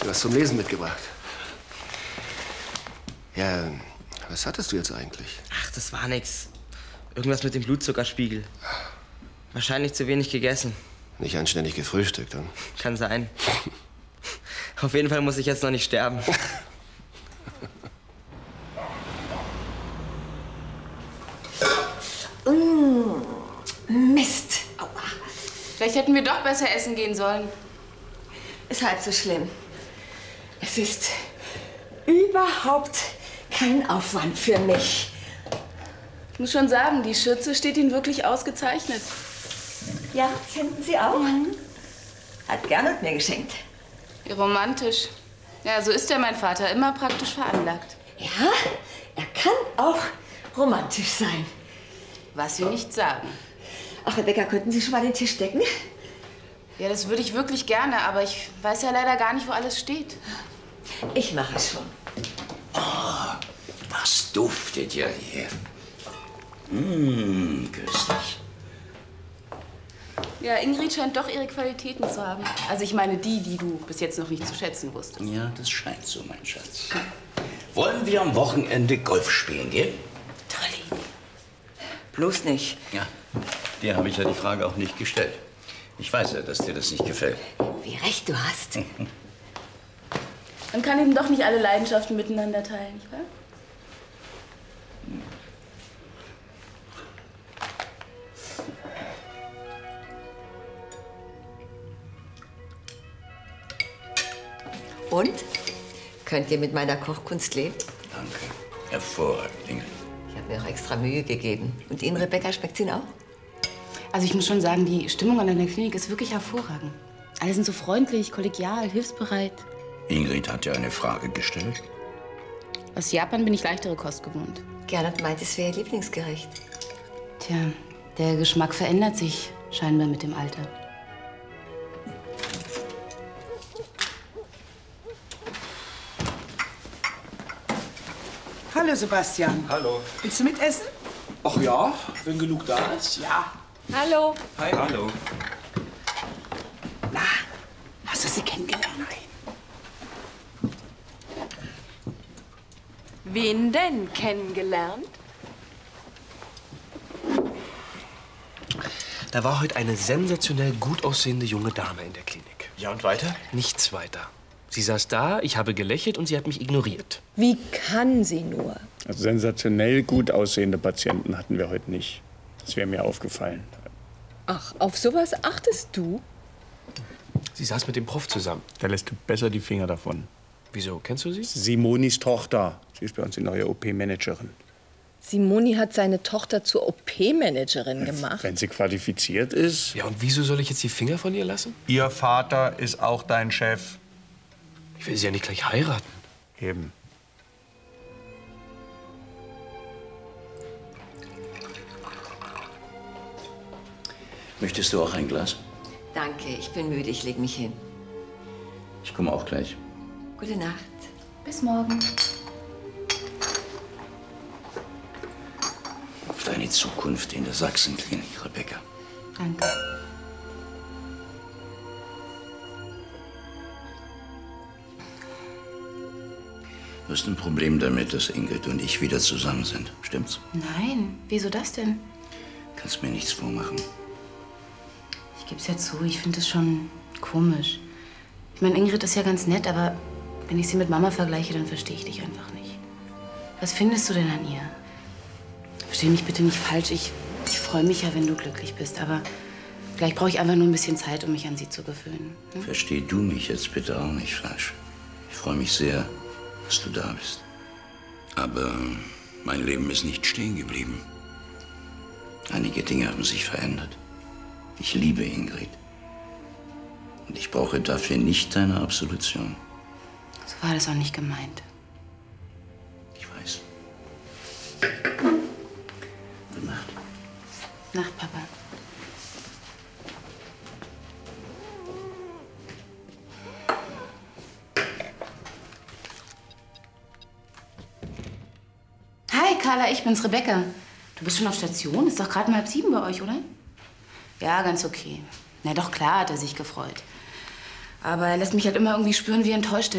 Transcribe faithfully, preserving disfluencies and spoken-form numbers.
du hast zum Lesen mitgebracht. Ja, was hattest du jetzt eigentlich? Ach, das war nix. Irgendwas mit dem Blutzuckerspiegel. Wahrscheinlich zu wenig gegessen. Nicht anständig gefrühstückt, hm? Kann sein. Auf jeden Fall muss ich jetzt noch nicht sterben. mmh, Mist. Aua. Vielleicht hätten wir doch besser essen gehen sollen. Ist halb so schlimm. Es ist überhaupt kein Aufwand für mich. Ich muss schon sagen, die Schürze steht Ihnen wirklich ausgezeichnet. Ja, finden Sie auch? Mhm. Hat Gernot mir geschenkt. Wie romantisch. Ja, so ist ja mein Vater, immer praktisch veranlagt. Ja, er kann auch romantisch sein. Was wir nicht sagen. Ach, Rebecca, könnten Sie schon mal den Tisch decken? Ja, das würde ich wirklich gerne, aber ich weiß ja leider gar nicht, wo alles steht. Ich mache es schon. Oh, das duftet ja hier. Mmh, köstlich. Ja, Ingrid scheint doch ihre Qualitäten zu haben. Also ich meine die, die du bis jetzt noch nicht zu schätzen wusstest. Ja, das scheint so, mein Schatz. Wollen wir am Wochenende Golf spielen, gell? Tolli. Bloß nicht. Ja, dir habe ich ja die Frage auch nicht gestellt. Ich weiß ja, dass dir das nicht gefällt. Wie recht du hast. Man kann eben doch nicht alle Leidenschaften miteinander teilen, nicht wahr? Und? Könnt ihr mit meiner Kochkunst leben? Danke. Hervorragend, Ingrid. Ich habe mir auch extra Mühe gegeben. Und Ihnen, Rebecca, schmeckt's Ihnen auch? Also ich muss schon sagen, die Stimmung an der Klinik ist wirklich hervorragend. Alle sind so freundlich, kollegial, hilfsbereit. Ingrid hat ja eine Frage gestellt. Aus Japan bin ich leichtere Kost gewohnt. Gernot meint, es wäre Ihr Lieblingsgericht. Tja, der Geschmack verändert sich scheinbar mit dem Alter. Hallo, Sebastian. Hallo. Willst du mitessen? Ach ja, wenn genug da ist. Ja. Hallo. Hi. Hallo. Na, hast du sie kennengelernt? Nein. Wen denn kennengelernt? Da war heute eine sensationell gut aussehende junge Dame in der Klinik. Ja, und weiter? Nichts weiter. Sie saß da, ich habe gelächelt und sie hat mich ignoriert. Wie kann sie nur? Also sensationell gut aussehende Patienten hatten wir heute nicht. Das wäre mir aufgefallen. Ach, auf sowas achtest du? Sie saß mit dem Prof zusammen. Da lässt du besser die Finger davon. Wieso? Kennst du sie? Simonis Tochter. Sie ist bei uns die neue O P-Managerin. Simoni hat seine Tochter zur O P-Managerin gemacht. Wenn sie qualifiziert ist. Ja, und wieso soll ich jetzt die Finger von ihr lassen? Ihr Vater ist auch dein Chef. Ich will sie ja nicht gleich heiraten. Eben. Möchtest du auch ein Glas? Danke, ich bin müde. Ich leg mich hin. Ich komme auch gleich. Gute Nacht. Bis morgen. Auf deine Zukunft in der Sachsenklinik, Rebecca. Danke. Du hast ein Problem damit, dass Ingrid und ich wieder zusammen sind. Stimmt's? Nein, wieso das denn? Kannst mir nichts vormachen. Ich geb's ja zu, ich finde das schon komisch. Ich meine, Ingrid ist ja ganz nett, aber wenn ich sie mit Mama vergleiche, dann verstehe ich dich einfach nicht. Was findest du denn an ihr? Versteh mich bitte nicht falsch, ich, ich freue mich ja, wenn du glücklich bist, aber vielleicht brauche ich einfach nur ein bisschen Zeit, um mich an sie zu gewöhnen. Hm? Versteh du mich jetzt bitte auch nicht falsch. Ich freue mich sehr, dass du da bist. Aber mein Leben ist nicht stehen geblieben. Einige Dinge haben sich verändert. Ich liebe Ingrid. Und ich brauche dafür nicht deine Absolution. So war das auch nicht gemeint. Ich weiß. Gute Nacht. Nacht, Papa. Hi, Carla, ich bin's, Rebecca. Du bist schon auf Station? Ist doch gerade mal halb sieben bei euch, oder? Ja, ganz okay. Na doch, klar hat er sich gefreut. Aber er lässt mich halt immer irgendwie spüren, wie enttäuscht er